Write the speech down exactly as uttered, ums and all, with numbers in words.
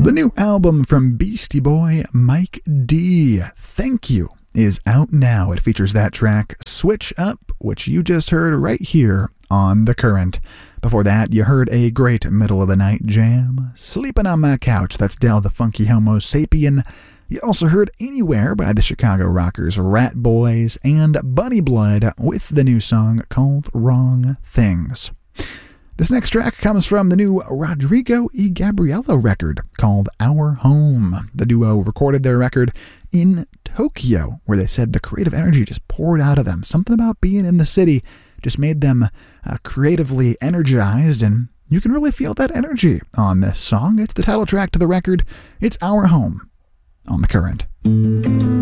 The new album from Beastie Boy Mike D, Thank You, is out now. It features that track, Switch Up, which you just heard right here on The Current. Before that, you heard a great middle-of-the-night jam, Sleeping on My Couch, that's Del the Funky Homo Sapien. You also heard Anywhere by the Chicago rockers Rat Boys, and Bunny Blood with the new song called Wrong Things. This next track comes from the new Rodrigo y Gabriela record called Our Home. The duo recorded their record in Tokyo, where they said the creative energy just poured out of them. Something about being in the city just made them uh, creatively energized, and you can really feel that energy on this song. It's the title track to the record. It's Our Home on The Current.